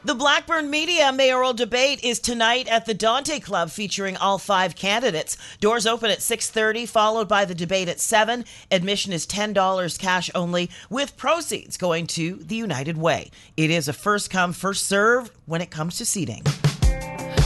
The Blackburn Media mayoral debate is tonight at the Dante Club, featuring all 5 candidates. Doors open at 6:30, followed by the debate at 7. Admission is $10 cash only, with proceeds going to the United Way. It is a first come, first serve when it comes to seating.